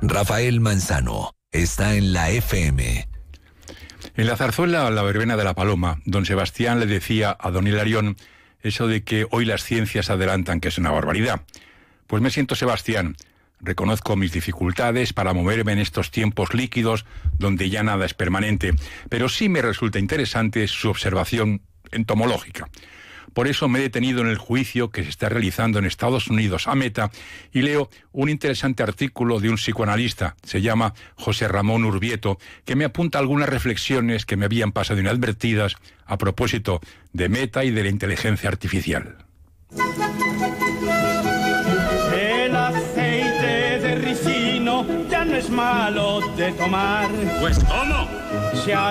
Rafael Manzano está en la FM. En la zarzuela La verbena de la paloma, don Sebastián le decía a don Hilarión eso de que hoy las ciencias adelantan, que es una barbaridad. Pues me siento Sebastián, reconozco mis dificultades para moverme en estos tiempos líquidos donde ya nada es permanente, pero sí me resulta interesante su observación entomológica. Por eso me he detenido en el juicio que se está realizando en Estados Unidos a Meta y leo un interesante artículo de un psicoanalista, se llama José Ramón Urbieto, que me apunta algunas reflexiones que me habían pasado inadvertidas a propósito de Meta y de la inteligencia artificial. El aceite de ricino ya no es malo de tomar. Pues ¿cómo?